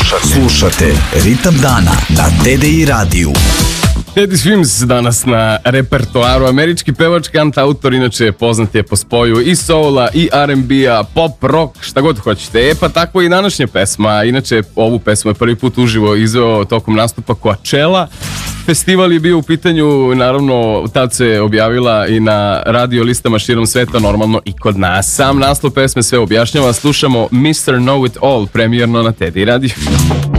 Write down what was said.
Slušate Ritam dana na TDI radiju. Teddy Swims danas na repertoaru, američki pevač, kantautor, inače poznat je po spoju i soula, i R&B-a, pop, rock, šta god hoćete. Pa tako i današnja pesma, inače ovu pesmu je prvi put uživo izveo tokom nastupa Coachella. Festival je bio u pitanju, naravno tad se objavila i na radio listama širom sveta, normalno i kod nas. Sam naslov pesme sve objašnjava, slušamo Mr. Know It All, premijerno na TDI radiju.